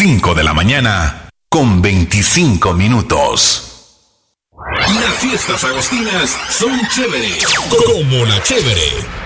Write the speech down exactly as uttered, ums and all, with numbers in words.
cinco de la mañana con veinticinco minutos. Las fiestas agostinas son chévere, como la chévere.